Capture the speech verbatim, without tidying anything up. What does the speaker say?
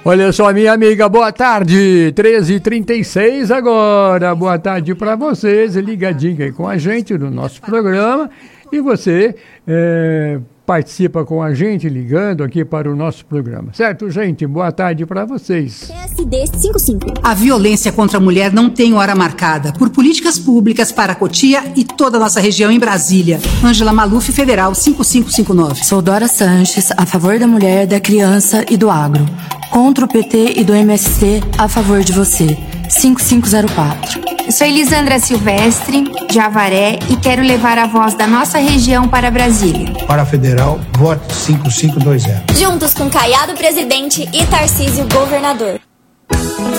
Olha só, minha amiga, boa tarde, treze e trinta e seis agora, boa tarde para vocês, ligadinho aí com a gente no nosso programa, e você é, participa com a gente ligando aqui para o nosso programa, certo, gente? Boa tarde para vocês. P S D cinquenta e cinco. A violência contra a mulher não tem hora marcada, por políticas públicas para Cotia e toda a nossa região em Brasília. Ângela Maluf, Federal cinco cinco cinco nove. Sou Dora Sanches, a favor da mulher, da criança e do agro. Contra o P T e do M S T, a favor de você. cinco cinco zero quatro. Eu sou Elisandra Silvestre, de Avaré, e quero levar a voz da nossa região para Brasília. Para a Federal, vote cinco cinco dois zero. Juntos com Caiado Presidente e Tarcísio Governador.